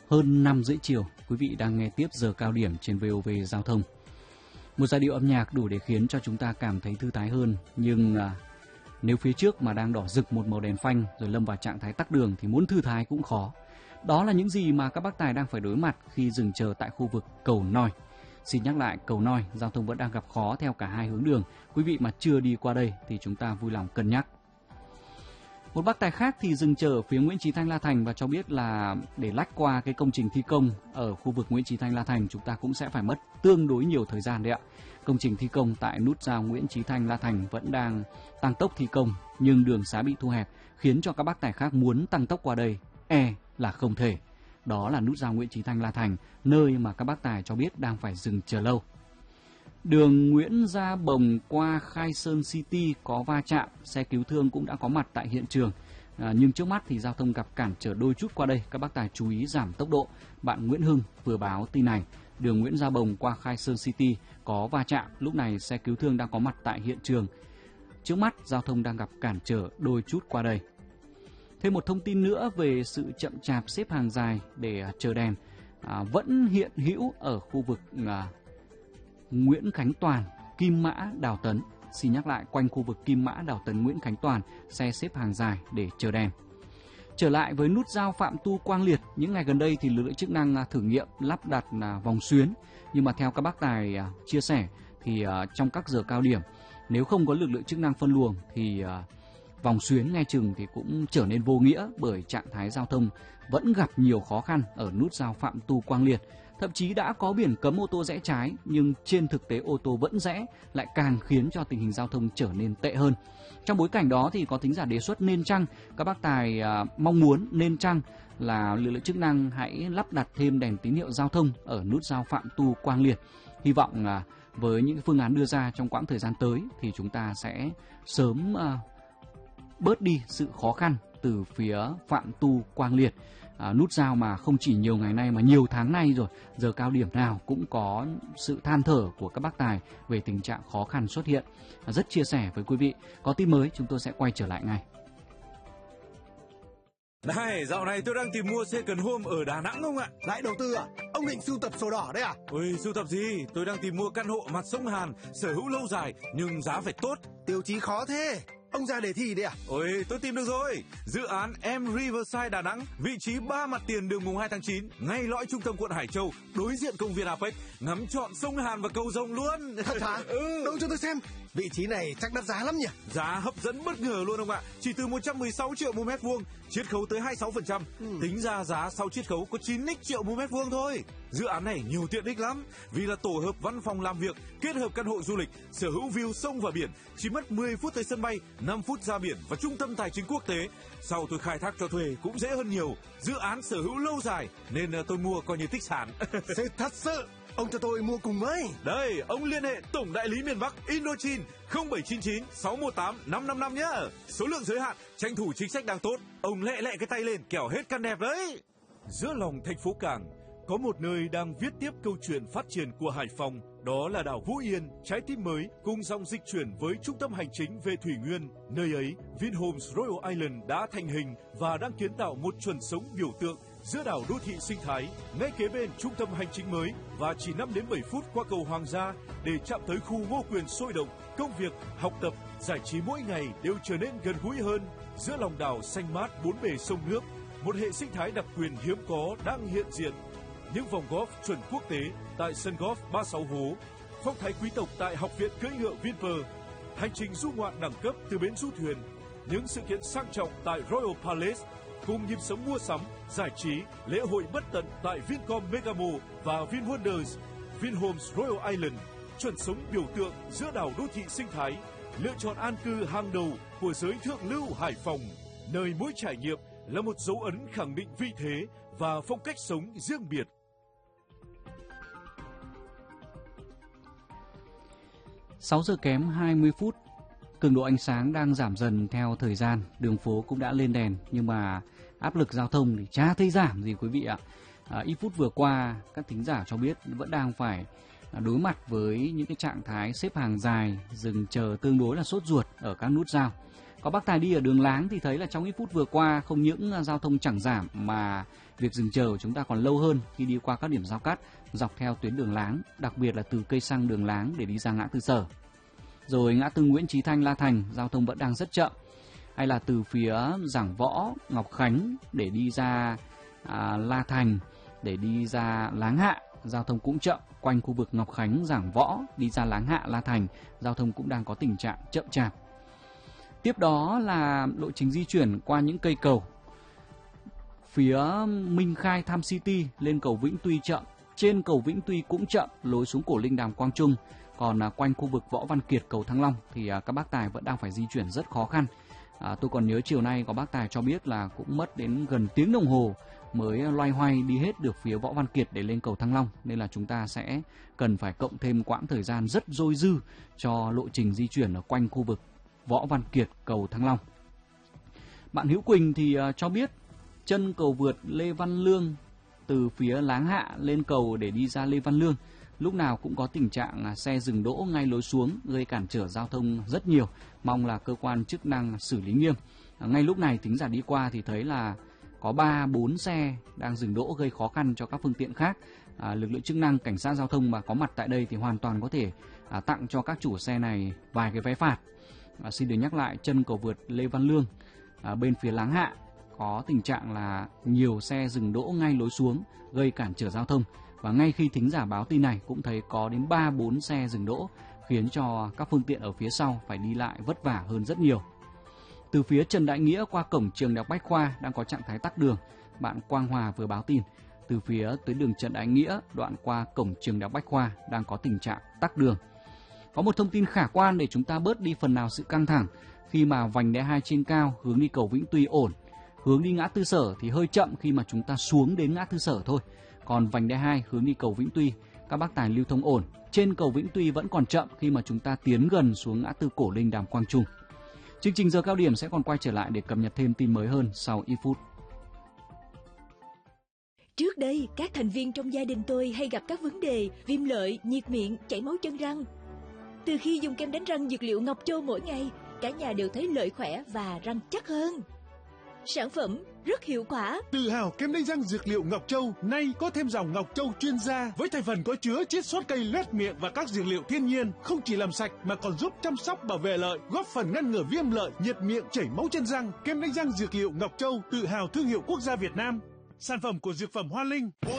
Hơn 5 rưỡi chiều, quý vị đang nghe tiếp giờ cao điểm trên VOV Giao thông. Một giai điệu âm nhạc đủ để khiến cho chúng ta cảm thấy thư thái hơn, nhưng nếu phía trước mà đang đỏ rực một màu đèn phanh rồi lâm vào trạng thái tắc đường thì muốn thư thái cũng khó. Đó là những gì mà các bác tài đang phải đối mặt khi dừng chờ tại khu vực cầu Noi. Xin nhắc lại, cầu Noi, giao thông vẫn đang gặp khó theo cả hai hướng đường. Quý vị mà chưa đi qua đây thì chúng ta vui lòng cân nhắc. Một bác tài khác thì dừng chờ ở phía Nguyễn Chí Thanh La Thành và cho biết là để lách qua cái công trình thi công ở khu vực Nguyễn Chí Thanh La Thành chúng ta cũng sẽ phải mất tương đối nhiều thời gian đấy ạ. Công trình thi công tại nút giao Nguyễn Chí Thanh La Thành vẫn đang tăng tốc thi công nhưng đường xá bị thu hẹp khiến cho các bác tài khác muốn tăng tốc qua đây là không thể. Đó là nút giao Nguyễn Chí Thanh La Thành, nơi mà các bác tài cho biết đang phải dừng chờ lâu. Đường Nguyễn Gia Bồng qua Khai Sơn City có va chạm, xe cứu thương cũng đã có mặt tại hiện trường. Nhưng trước mắt thì giao thông gặp cản trở đôi chút qua đây, các bác tài chú ý giảm tốc độ. Bạn Nguyễn Hưng vừa báo tin này, đường Nguyễn Gia Bồng qua Khai Sơn City có va chạm, lúc này xe cứu thương đang có mặt tại hiện trường. Trước mắt giao thông đang gặp cản trở đôi chút qua đây. Thêm một thông tin nữa về sự chậm chạp xếp hàng dài để chờ đèn vẫn hiện hữu ở khu vực Nguyễn Khánh Toàn, Kim Mã, Đào Tấn. Xin nhắc lại, quanh khu vực Kim Mã, Đào Tấn, Nguyễn Khánh Toàn, xe xếp hàng dài để chờ đèn. Trở lại với nút giao Phạm Tu Quang Liệt, những ngày gần đây thì lực lượng chức năng thử nghiệm lắp đặt vòng xuyến. Nhưng mà theo các bác tài chia sẻ thì trong các giờ cao điểm, nếu không có lực lượng chức năng phân luồng thì vòng xuyến nghe chừng thì cũng trở nên vô nghĩa bởi trạng thái giao thông vẫn gặp nhiều khó khăn ở nút giao Phạm Tu Quang Liệt. Thậm chí đã có biển cấm ô tô rẽ trái nhưng trên thực tế ô tô vẫn rẽ lại càng khiến cho tình hình giao thông trở nên tệ hơn. Trong bối cảnh đó thì có thính giả đề xuất nên chăng, các bác tài mong muốn nên chăng là lực lượng chức năng hãy lắp đặt thêm đèn tín hiệu giao thông ở nút giao Phạm Tu Quang Liệt. Hy vọng với những phương án đưa ra trong quãng thời gian tới thì chúng ta sẽ sớm bớt đi sự khó khăn từ phía Phạm Tu Quang Liệt. Nút giao mà không chỉ nhiều ngày nay mà nhiều tháng nay rồi, giờ cao điểm nào cũng có sự than thở của các bác tài về tình trạng khó khăn xuất hiện. Rất chia sẻ với quý vị. Có tin mới chúng tôi sẽ quay trở lại ngay. Này, dạo này tôi đang tìm mua second home ở Đà Nẵng không ạ? Lại đầu tư à? Ông định sưu tập sổ đỏ đấy à? Ôi, sưu tập gì? Tôi đang tìm mua căn hộ mặt sông Hàn, sở hữu lâu dài nhưng giá phải tốt. Tiêu chí khó thế. Ông ra đề thi đấy à? Ôi, tôi tìm được rồi. Dự án M Riverside Đà Nẵng, vị trí 3 mặt tiền đường mùng 2 tháng 9, ngay lõi trung tâm quận Hải Châu, đối diện công viên Apex, ngắm trọn sông Hàn và cầu Rồng luôn. Thật hả? Đâu cho tôi xem. Vị trí này chắc đắt giá lắm nhỉ? Giá hấp dẫn bất ngờ luôn ông ạ. Chỉ từ 116 triệu một mét vuông, chiết khấu tới 26%. Tính ra giá sau chiết khấu có 9 triệu một mét vuông thôi. Dự án này nhiều tiện ích lắm, vì là tổ hợp văn phòng làm việc kết hợp căn hộ du lịch, sở hữu view sông và biển, chỉ mất 10 phút tới sân bay, 5 phút ra biển và trung tâm tài chính quốc tế. Sau tôi khai thác cho thuê cũng dễ hơn nhiều. Dự án sở hữu lâu dài nên tôi mua coi như tích sản. Thật sự. Ông cho tôi mua cùng với. Đây, ông liên hệ tổng đại lý miền Bắc Indochin 0799 618 555 nhá. Số lượng giới hạn, tranh thủ chính sách đang tốt. Ông lẹ cái tay lên kẻo hết căn đẹp đấy. Giữa lòng thành phố Cảng có một nơi đang viết tiếp câu chuyện phát triển của Hải Phòng. Đó là đảo Vũ Yên, trái tim mới cùng dòng dịch chuyển với trung tâm hành chính về Thủy Nguyên. Nơi ấy, Vinhomes Royal Island đã thành hình và đang kiến tạo một chuẩn sống biểu tượng giữa đảo đô thị sinh thái, ngay kế bên trung tâm hành chính mới và chỉ 5 đến 7 phút qua cầu Hoàng gia để chạm tới khu Ngô Quyền sôi động. Công việc, học tập, giải trí mỗi ngày đều trở nên gần gũi hơn. Giữa lòng đảo xanh mát bốn bề sông nước, một hệ sinh thái đặc quyền hiếm có đang hiện diện. Những vòng golf chuẩn quốc tế tại sân golf 36 hố, phong thái quý tộc tại học viện cưỡi ngựa Vinpearl, hành trình du ngoạn đẳng cấp từ bến du thuyền, những sự kiện sang trọng tại Royal Palace, cùng nhịp sống mua sắm, giải trí, lễ hội bất tận tại Vincom Megamo và VinWonders. Vinhomes Royal Island, chuẩn sống biểu tượng giữa đảo đô thị sinh thái, lựa chọn an cư hàng đầu của giới thượng lưu Hải Phòng, nơi mỗi trải nghiệm là một dấu ấn khẳng định vị thế và phong cách sống riêng biệt. Sáu giờ kém 20 phút, cường độ ánh sáng đang giảm dần theo thời gian, đường phố cũng đã lên đèn nhưng mà áp lực giao thông thì chả thấy giảm gì quý vị ạ. Ít phút vừa qua, các thính giả cho biết vẫn đang phải đối mặt với những cái trạng thái xếp hàng dài, dừng chờ tương đối là sốt ruột ở các nút giao. Có bác Tài đi ở đường láng thì thấy là trong ít phút vừa qua không những giao thông chẳng giảm mà việc dừng chờ của chúng ta còn lâu hơn khi đi qua các điểm giao cắt dọc theo tuyến đường láng, đặc biệt là từ cây xăng đường láng để đi ra ngã tư Sở. Rồi ngã tư Nguyễn Chí Thanh, La Thành, giao thông vẫn đang rất chậm. Hay là từ phía Giảng Võ, Ngọc Khánh để đi ra La Thành, để đi ra Láng Hạ, giao thông cũng chậm. Quanh khu vực Ngọc Khánh, Giảng Võ đi ra Láng Hạ, La Thành, giao thông cũng đang có tình trạng chậm chạp. Tiếp đó là lộ trình di chuyển qua những cây cầu. Phía Minh Khai, Tham City lên cầu Vĩnh Tuy chậm, trên cầu Vĩnh Tuy cũng chậm, lối xuống Cổ Linh, Đàm Quang Trung. Còn quanh khu vực Võ Văn Kiệt, cầu Thăng Long thì các bác tài vẫn đang phải di chuyển rất khó khăn. Tôi còn nhớ chiều nay có bác tài cho biết là cũng mất đến gần tiếng đồng hồ mới loay hoay đi hết được phía Võ Văn Kiệt để lên cầu Thăng Long, nên là chúng ta sẽ cần phải cộng thêm quãng thời gian rất dôi dư cho lộ trình di chuyển ở quanh khu vực Võ Văn Kiệt, cầu Thăng Long. Bạn Hữu Quỳnh thì cho biết chân cầu vượt Lê Văn Lương từ phía Láng Hạ lên cầu để đi ra Lê Văn Lương lúc nào cũng có tình trạng xe dừng đỗ ngay lối xuống, gây cản trở giao thông rất nhiều. Mong là cơ quan chức năng xử lý nghiêm. Ngay lúc này thính giả đi qua thì thấy là có 3-4 xe đang dừng đỗ gây khó khăn cho các phương tiện khác. Lực lượng chức năng, cảnh sát giao thông mà có mặt tại đây thì hoàn toàn có thể tặng cho các chủ xe này vài cái vé phạt. Xin được nhắc lại, chân cầu vượt Lê Văn Lương bên phía Láng Hạ có tình trạng là nhiều xe dừng đỗ ngay lối xuống gây cản trở giao thông. Và ngay khi thính giả báo tin này cũng thấy có đến 3-4 xe dừng đỗ, khiến cho các phương tiện ở phía sau phải đi lại vất vả hơn rất nhiều. Từ phía Trần Đại Nghĩa qua cổng trường Đại học Bách Khoa đang có trạng thái tắc đường. Bạn Quang Hòa vừa báo tin, từ phía tuyến đường Trần Đại Nghĩa đoạn qua cổng trường Đại học Bách Khoa đang có tình trạng tắc đường. Có một thông tin khả quan để chúng ta bớt đi phần nào sự căng thẳng khi mà vành đai 2 trên cao hướng đi cầu Vĩnh Tuy ổn. Hướng đi ngã tư Sở thì hơi chậm khi mà chúng ta xuống đến ngã tư Sở thôi. Còn vành đai 2 hướng đi cầu Vĩnh Tuy, các bác tài lưu thông ổn. Trên cầu Vĩnh Tuy vẫn còn chậm khi mà chúng ta tiến gần xuống ngã tư Cổ Linh, Đàm Quang Trung. Chương trình giờ cao điểm sẽ còn quay trở lại để cập nhật thêm tin mới hơn sau ít phút. Trước đây, các thành viên trong gia đình tôi hay gặp các vấn đề viêm lợi, nhiệt miệng, chảy máu chân răng. Từ khi dùng kem đánh răng dược liệu Ngọc Châu mỗi ngày, cả nhà đều thấy lợi khỏe và răng chắc hơn. Sản phẩm rất hiệu quả. Tự hào kem đánh răng dược liệu Ngọc Châu nay có thêm dòng Ngọc Châu chuyên gia với thành phần có chứa chiết xuất cây loét miệng và các dược liệu thiên nhiên, không chỉ làm sạch mà còn giúp chăm sóc bảo vệ lợi, góp phần ngăn ngừa viêm lợi, nhiệt miệng, chảy máu chân răng. Kem đánh răng dược liệu Ngọc Châu, tự hào thương hiệu quốc gia Việt Nam. Sản phẩm của Dược phẩm Hoa Linh.